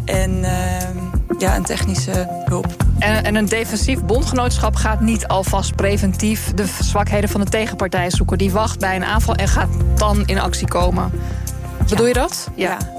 en een technische hulp. En een defensief bondgenootschap gaat niet alvast preventief de zwakheden van de tegenpartij zoeken. Die wacht bij een aanval en gaat dan in actie komen. Bedoel je dat? Ja.